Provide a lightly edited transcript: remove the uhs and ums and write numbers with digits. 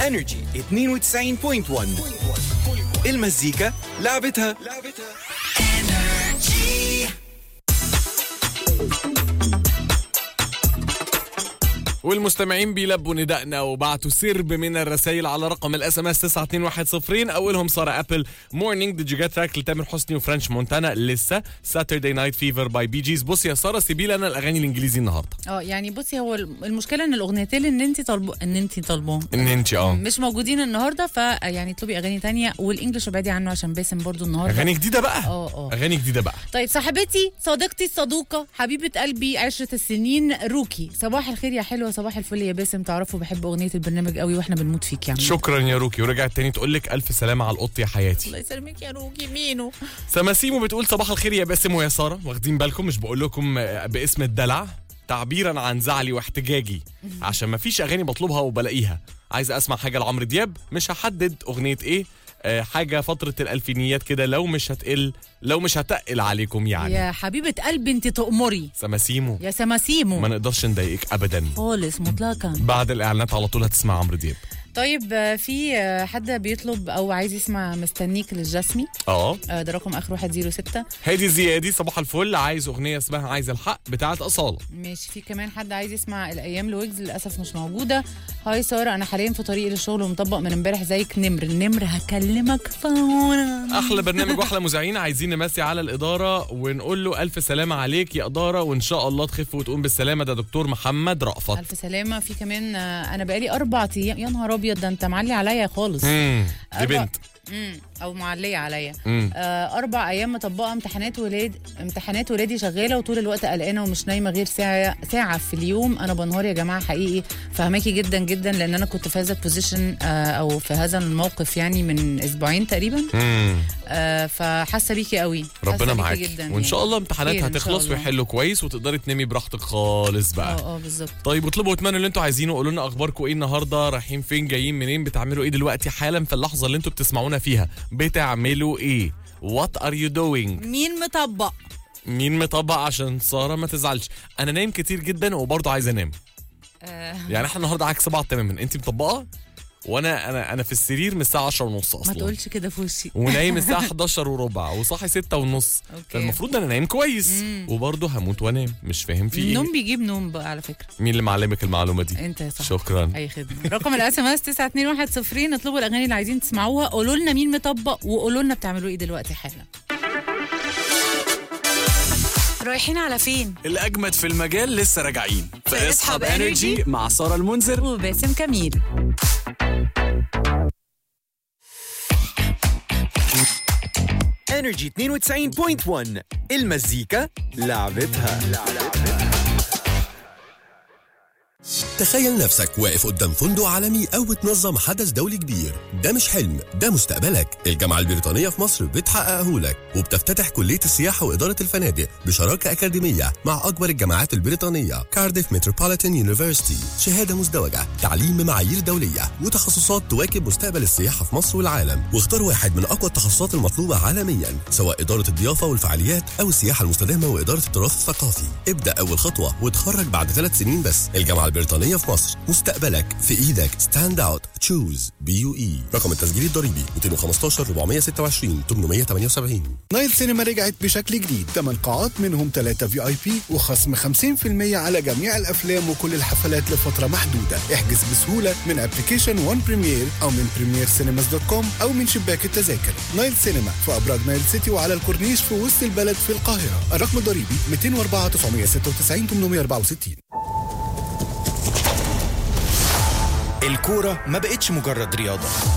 انرجي 92.1 المزيكا لعبتها. والمستمعين بيلبوا ندائنا وبعتوا سرب من الرسائل على رقم الاس ام اس 92110. اولهم ساره ابل مورنينج ديد يو جيت تراك لتامر حسني وفرنش مونتانا لسه ساتردي نايت فيفر باي بي جيز. بصي يا ساره سيبي لنا الاغاني الانجليزي النهارده. يعني بصي هو المشكله ان الاغنيتين ان انت طالباهم مش موجودين النهارده، فيعني اطلبي اغاني تانية والانجليش ابعدي عنه عشان باسم برضو النهارده اغاني جديده بقى. اغاني جديده بقى. طيب صاحبتي صديقتي الصدوقه حبيبه قلبي عشره السنين روكي، صباح الخير يا حلوه. صباح الفل يا باسم، تعرفوا بحب اغنيه البرنامج قوي واحنا بنموت فيك يا عم. شكرا يا روكي. ورجعت تاني تقول لك الف سلامه على القط يا حياتي. الله يسلمك يا روكي. مينو سماسيمو بتقول صباح الخير يا باسم ويا ساره. واخدين بالكم مش بقول لكم باسم الدلع تعبيرا عن زعلي واحتجاجي عشان ما فيش اغاني بطلبها وبلاقيها. عايز اسمع حاجه لعمرو دياب، مش هحدد اغنيه ايه، حاجه فتره الالفينيات كده لو مش هتقل عليكم يعني. يا حبيبه قلبي انت تأمري سماسيمو. يا سماسيمو ما نقدرش نضايقك ابدا خالص مطلقا. بعد الاعلانات على طول هتسمع عمرو دياب. طيب في حد بيطلب او عايز يسمع مستنيك للجسمي. ده رقم اخره 106. هادي زيادي صباح الفل، عايز اغنيه اسمها عايز الحق بتاعه اصاله. ماشي. في كمان حد عايز يسمع الايام لويجز، للاسف مش موجوده. هاي ساره، انا حاليا في طريقي للشغل ومطبق من امبارح زيك. النمر هكلمك فورا. احلى برنامج واحلى مذيعين. عايزين نمسي على الاداره ونقول له الف سلامه عليك يا اداره وان شاء الله تخف وتقوم بالسلامه. ده دكتور محمد رأفت. الف سلامه. في كمان انا بقالي 4 ايام. يا نهار ابيض، ده انت معلي عليا خالص. دي بنت او معليه عليا. 4 ايام مطبقه امتحانات ولادي شغاله وطول الوقت قلقانه ومش نايمه غير ساعه في اليوم. انا بنهار يا جماعه حقيقي. فهماكي جدا جدا لان انا كنت في هذا البوزيشن او في هذا الموقف يعني من اسبوعين تقريبا. فحاسه بيكي قوي. ربنا معاكي وان شاء الله امتحانات هتخلص ويحلوا كويس وتقدري تنامي براحتك خالص بقى. بالظبط. طيب اطلبوا واتمنوا اللي انتوا عايزينه. قولوا لنا اخباركم ايه النهارده، رايحين فين، جايين منين، بتعملوا ايه دلوقتي حالا في اللحظه اللي انتوا بتسمعونا فيها، بتعملوا ايه؟ What are you doing؟ مين مطبق عشان ساره ما تزعلش. انا نايم كتير جدا وبرضه عايز انام. يعني احنا النهارده عكس بعض تماما. انت مطبقه وانا انا في السرير من الساعه 10:30 اصلا. ما تقولش كده في وشي. ونايم الساعه 11:15 وصاحي 6:30. فالمفروض انا نايم كويس وبرضه هموت وانام. مش فاهم في ايه. النوم بيجيب نوم بقى على فكره. مين اللي معلمك المعلومه دي؟ انت يا صاحبي. شكرا. اي خدمه. رقم الاس ام اس 92110. نطلبوا الاغاني اللي عايزين تسمعوها. قولوا لنا مين مطبق وقولوا لنا بتعملوا ايه دلوقتي حالا. رايحين على فين؟ الأجمد في المجال لسه راجعين في اصحاب انرجي مع سارة المنذر وباسم كميل. انرجي 92.1 المزيكا لعبتها. تخيل نفسك واقف قدام فندق عالمي أو بتنظم حدث دولي كبير. ده مش حلم، ده مستقبلك. الجامعة البريطانية في مصر بتحققه لك وبتفتتح كلية السياحة وإدارة الفنادق بشراكة أكاديمية مع أكبر الجامعات البريطانية كارديف متروبوليتان يونيفرسيتي. شهادة مزدوجة، تعليم بمعايير دولية وتخصصات تواكب مستقبل السياحة في مصر والعالم. واختار واحد من أقوى التخصصات المطلوبة عالميا سواء إدارة الضيافة والفعاليات أو السياحة المستدامة وإدارة التراث الثقافي. ابدأ أول خطوة وتخرج بعد 3 سنين بس. الجامعة البريطانية في مصر، مستقبلك في ايدك. ستاند اوت تشوز BUE. رقم التسجيل الضريبي 215 426 878. نايل سينما رجعت بشكل جديد. 8 قاعات منهم 3 VIP وخصم 50% على جميع الافلام وكل الحفلات لفتره محدوده. احجز بسهوله من ابلكيشن وان بريمير او من premiercinemas.com او من شباك التذاكر. نايل سينما في ابراج نايل سيتي وعلى الكورنيش في وسط البلد في القاهره. الرقم الضريبي 204 996 864. الكورة ما بقتش مجرد رياضة،